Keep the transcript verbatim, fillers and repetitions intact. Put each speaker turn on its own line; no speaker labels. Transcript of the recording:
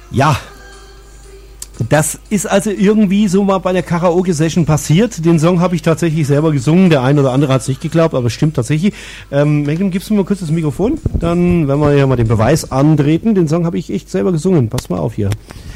Ja, das ist also irgendwie so mal bei der Karaoke-Session passiert. Den Song habe ich tatsächlich selber gesungen. Der eine oder andere hat es nicht geglaubt, aber es stimmt tatsächlich. Ähm, Megan, gibst du mir mal kurz das Mikrofon? Dann werden wir ja mal den Beweis antreten. Den Song habe ich echt selber gesungen. Pass mal auf hier.